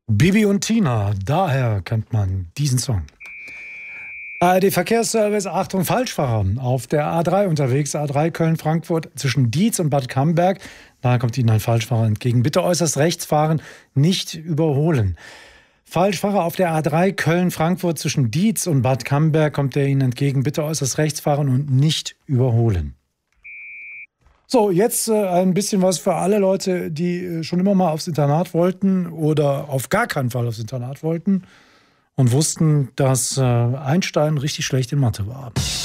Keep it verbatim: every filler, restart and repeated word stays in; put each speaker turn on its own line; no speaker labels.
Bibi und Tina, daher kennt man diesen Song. A R D-Verkehrsservice, Achtung, Falschfahrer. Auf der A drei unterwegs, A drei Köln-Frankfurt zwischen Dietz und Bad Camberg. Da kommt Ihnen ein Falschfahrer entgegen. Bitte äußerst rechts fahren, nicht überholen. Falschfahrer auf der A drei Köln-Frankfurt zwischen Dietz und Bad Camberg kommt der Ihnen entgegen. Bitte äußerst rechts fahren und nicht überholen. So, jetzt äh, ein bisschen was für alle Leute, die äh, schon immer mal aufs Internat wollten oder auf gar keinen Fall aufs Internat wollten und wussten, dass äh, Einstein richtig schlecht in Mathe war.